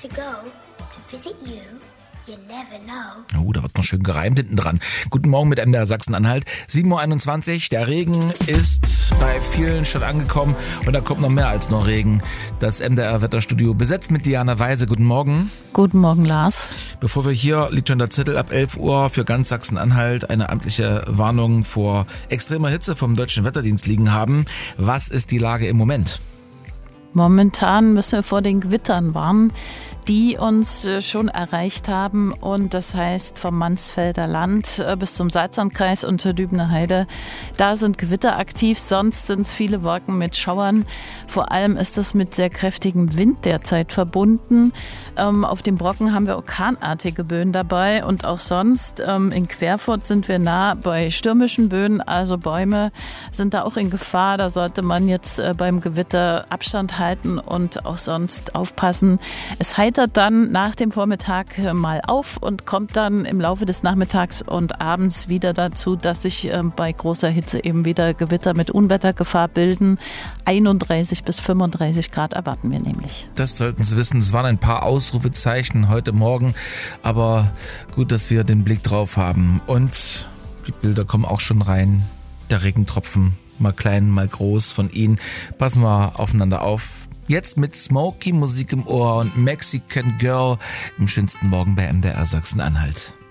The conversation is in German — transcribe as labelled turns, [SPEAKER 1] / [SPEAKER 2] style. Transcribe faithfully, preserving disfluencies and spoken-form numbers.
[SPEAKER 1] to go to visit you. You never know.
[SPEAKER 2] Oh, da wird noch schön gereimt hinten dran. Guten Morgen mit M D R Sachsen-Anhalt. sieben Uhr einundzwanzig. Der Regen ist bei vielen schon angekommen und da kommt noch mehr als nur Regen. Das M D R-Wetterstudio besetzt mit Diana Weise. Guten Morgen.
[SPEAKER 3] Guten Morgen, Lars.
[SPEAKER 2] Bevor wir hier, liegt schon der Zettel ab elf Uhr für ganz Sachsen-Anhalt eine amtliche Warnung vor extremer Hitze vom Deutschen Wetterdienst liegen haben. Was ist die Lage im Moment?
[SPEAKER 3] Momentan müssen wir vor den Gewittern warnen, die uns schon erreicht haben. Und das heißt vom Mansfelder Land bis zum Salzlandkreis und zur Dübener Heide. Da sind Gewitter aktiv, sonst sind es viele Wolken mit Schauern. Vor allem ist es mit sehr kräftigem Wind derzeit verbunden. Ähm, auf dem Brocken haben wir orkanartige Böen dabei und auch sonst. Ähm, in Querfurt sind wir nah bei stürmischen Böen, also Bäume sind da auch in Gefahr. Da sollte man jetzt äh, beim Gewitter Abstand halten und auch sonst aufpassen. Es heitert dann nach dem Vormittag mal auf und kommt dann im Laufe des Nachmittags und abends wieder dazu, dass sich äh, bei großer Hitze eben wieder Gewitter mit Unwettergefahr bilden. einunddreißig bis fünfunddreißig Grad erwarten wir nämlich.
[SPEAKER 2] Das sollten Sie wissen. Es waren ein paar Ausrufezeichen heute Morgen, aber gut, dass wir den Blick drauf haben. Und die Bilder kommen auch schon rein. Der Regentropfen, mal klein, mal groß von Ihnen. Passen wir aufeinander auf. Jetzt mit Smokey Musik im Ohr und Mexican Girl im schönsten Morgen bei M D R Sachsen-Anhalt.